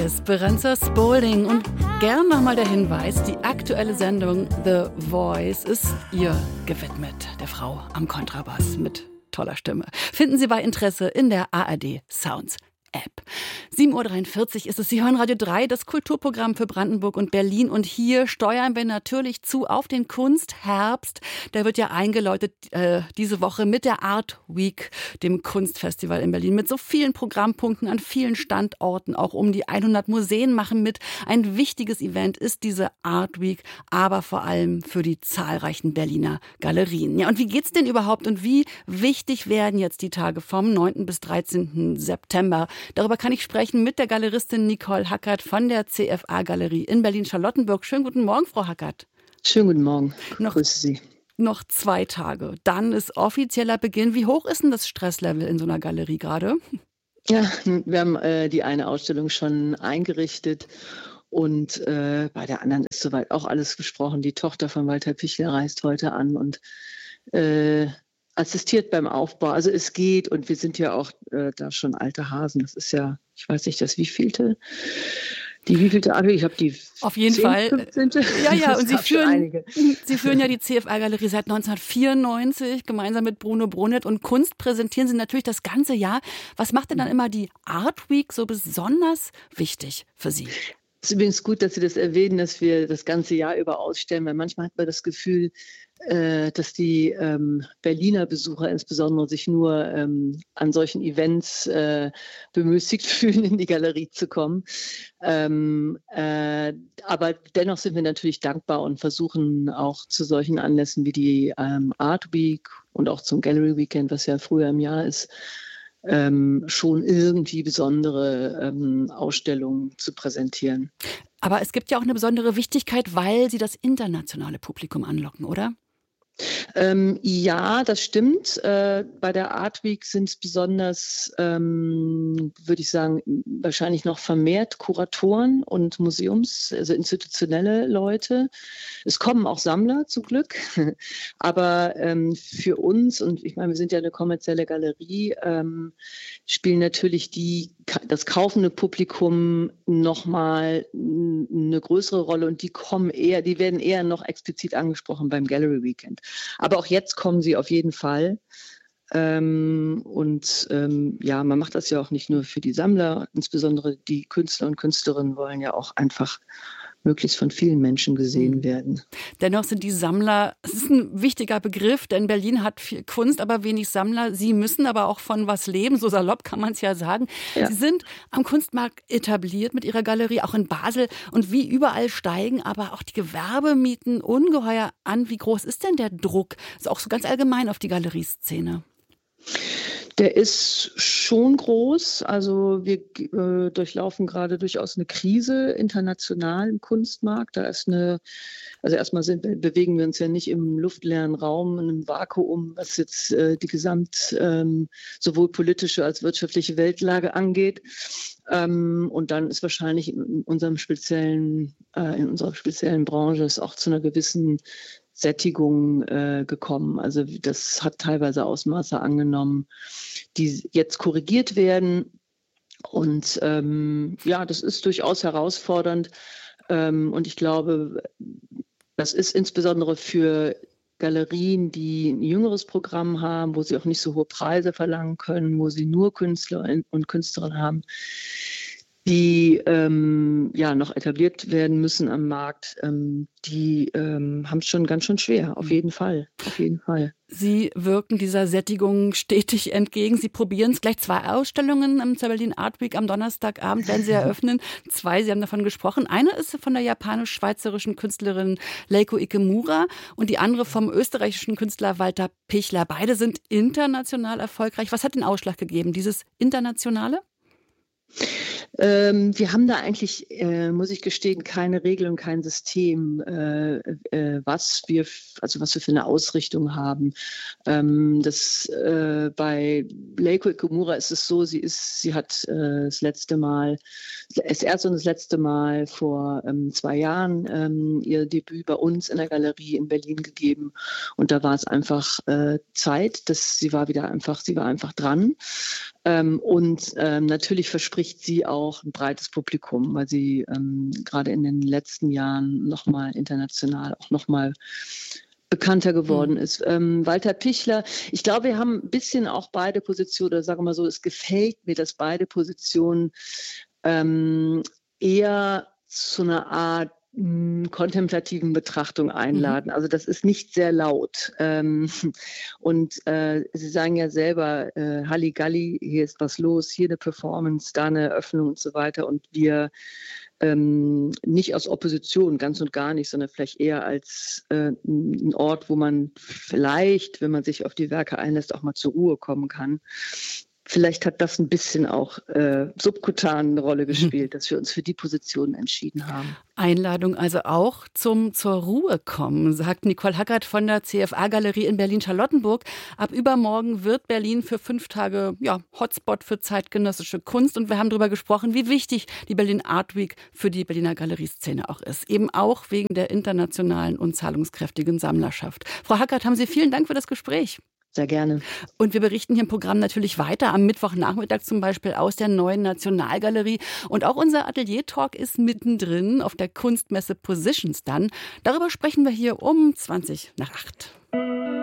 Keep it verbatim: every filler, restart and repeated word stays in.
Esperanza Spalding und gern nochmal der Hinweis, die aktuelle Sendung The Voice ist ihr gewidmet, der Frau am Kontrabass mit toller Stimme. Finden Sie bei Interesse in der A R D Sounds App. sieben Uhr dreiundvierzig ist es. Sie hören Radio drei, das Kulturprogramm für Brandenburg und Berlin. Und hier steuern wir natürlich zu auf den Kunstherbst. Der wird ja eingeläutet äh, diese Woche mit der Art Week, dem Kunstfestival in Berlin. Mit so vielen Programmpunkten an vielen Standorten. Auch um die hundert Museen machen mit. Ein wichtiges Event ist diese Art Week, aber vor allem für die zahlreichen Berliner Galerien. Ja, und wie geht's denn überhaupt und wie wichtig werden jetzt die Tage vom neunten bis dreizehnten September? Darüber kann ich sprechen mit der Galeristin Nicole Hackert von der C F A-Galerie in Berlin-Charlottenburg. Schönen guten Morgen, Frau Hackert. Schönen guten Morgen. Noch, Grüße Sie. Noch zwei Tage. Dann ist offizieller Beginn. Wie hoch ist denn das Stresslevel in so einer Galerie gerade? Ja, wir haben äh, die eine Ausstellung schon eingerichtet. Und äh, bei der anderen ist soweit auch alles besprochen. Die Tochter von Walter Pichler reist heute an und äh, assistiert beim Aufbau. Also es geht und wir sind ja auch äh, da schon alte Hasen. Das ist ja, ich weiß nicht, das wievielte, die wievielte Art, ich habe die Auf jeden zehn, Fall. fünfzehnte Ja, ja, und Sie führen, Sie führen ja die C F A-Galerie seit neunzehnhundertvierundneunzig gemeinsam mit Bruno Brunet und Kunst präsentieren Sie natürlich das ganze Jahr. Was macht denn dann immer die Art Week so besonders wichtig für Sie? Es ist übrigens gut, dass Sie das erwähnen, dass wir das ganze Jahr über ausstellen, weil manchmal hat man das Gefühl, äh, dass die ähm, Berliner Besucher insbesondere sich nur ähm, an solchen Events äh, bemüßigt fühlen, in die Galerie zu kommen. Ähm, äh, aber dennoch sind wir natürlich dankbar und versuchen auch zu solchen Anlässen wie die ähm, Art Week und auch zum Gallery Weekend, was ja früher im Jahr ist, Ähm, schon irgendwie besondere ähm, Ausstellungen zu präsentieren. Aber es gibt ja auch eine besondere Wichtigkeit, weil Sie das internationale Publikum anlocken, oder? Ähm, ja, das stimmt. Äh, bei der Art Week sind es besonders, ähm, würde ich sagen, wahrscheinlich noch vermehrt Kuratoren und Museums, also institutionelle Leute. Es kommen auch Sammler zum Glück, aber ähm, für uns, und ich meine, wir sind ja eine kommerzielle Galerie, ähm, spielen natürlich die, das kaufende Publikum nochmal eine größere Rolle und die kommen eher, die werden eher noch explizit angesprochen beim Gallery Weekend. Aber auch jetzt kommen sie auf jeden Fall. Ähm, und ähm, ja, man macht das ja auch nicht nur für die Sammler, insbesondere die Künstler und Künstlerinnen wollen ja auch einfach möglichst von vielen Menschen gesehen werden. Dennoch sind die Sammler, es ist ein wichtiger Begriff, denn Berlin hat viel Kunst, aber wenig Sammler. Sie müssen aber auch von was leben, so salopp kann man es ja sagen. Ja. Sie sind am Kunstmarkt etabliert mit Ihrer Galerie, auch in Basel. Und wie überall steigen aber auch die Gewerbemieten ungeheuer an. Wie groß ist denn der Druck? Also auch so ganz allgemein auf die Galerieszene. Der ist schon groß. Also wir äh, durchlaufen gerade durchaus eine Krise international im Kunstmarkt. Da ist eine, also erstmal sind, bewegen wir uns ja nicht im luftleeren Raum, in einem Vakuum, was jetzt äh, die gesamt ähm, sowohl politische als wirtschaftliche Weltlage angeht. Ähm, und dann ist wahrscheinlich in unserem speziellen, äh, in unserer speziellen Branche es auch zu einer gewissen Sättigung äh, gekommen. Also das hat teilweise Ausmaße angenommen, die jetzt korrigiert werden. Und ähm, ja, das ist durchaus herausfordernd. Ähm, und ich glaube, das ist insbesondere für Galerien, die ein jüngeres Programm haben, wo sie auch nicht so hohe Preise verlangen können, wo sie nur Künstler und Künstlerinnen haben, die ähm, ja noch etabliert werden müssen am Markt, ähm, die ähm, haben es schon ganz schön schwer, auf jeden Fall, auf jeden Fall. Sie wirken dieser Sättigung stetig entgegen. Sie probieren es gleich zwei Ausstellungen am Berlin Art Week am Donnerstagabend werden Sie eröffnen. Zwei, Sie haben davon gesprochen. Eine ist von der japanisch-schweizerischen Künstlerin Leiko Ikemura und die andere vom österreichischen Künstler Walter Pichler. Beide sind international erfolgreich. Was hat den Ausschlag gegeben, dieses Internationale? Ähm, wir haben da eigentlich, äh, muss ich gestehen, keine Regel und kein System, äh, äh, was wir, also was wir für eine Ausrichtung haben. Ähm, das äh, bei Leiko Ikemura ist es so, sie ist, sie hat äh, das letzte Mal, das erste und das letzte Mal vor ähm, zwei Jahren ähm, ihr Debüt bei uns in der Galerie in Berlin gegeben und da war es einfach äh, Zeit, dass sie war wieder einfach, sie war einfach dran. Ähm, und ähm, natürlich verspricht sie auch auch ein breites Publikum, weil sie ähm, gerade in den letzten Jahren nochmal international auch nochmal bekannter geworden ist. Ähm, Walter Pichler, ich glaube, wir haben ein bisschen auch beide Positionen, oder sagen wir mal so, es gefällt mir, dass beide Positionen ähm, eher zu einer Art mh, kontemplativen Betrachtung einladen. Mhm. Also das ist nicht sehr laut. Ähm, und äh, Sie sagen ja selber, äh, Halligalli, hier ist was los, hier eine Performance, da eine Eröffnung und so weiter. Und wir Ähm, nicht aus Opposition, ganz und gar nicht, sondern vielleicht eher als äh, ein Ort, wo man vielleicht, wenn man sich auf die Werke einlässt, auch mal zur Ruhe kommen kann. Vielleicht hat das ein bisschen auch äh, subkutan eine Rolle gespielt, dass wir uns für die Position entschieden haben. Einladung also auch zum zur Ruhe kommen, sagt Nicole Hackert von der C F A-Galerie in Berlin-Charlottenburg. Ab übermorgen wird Berlin für fünf Tage ja, Hotspot für zeitgenössische Kunst. Und wir haben darüber gesprochen, wie wichtig die Berlin Art Week für die Berliner Galerieszene auch ist. Eben auch wegen der internationalen und zahlungskräftigen Sammlerschaft. Frau Hackert, haben Sie vielen Dank für das Gespräch. Sehr gerne. Und wir berichten hier im Programm natürlich weiter, am Mittwochnachmittag zum Beispiel aus der neuen Nationalgalerie. Und auch unser Atelier-Talk ist mittendrin auf der Kunstmesse Positions dann. Darüber sprechen wir hier um zwanzig nach acht.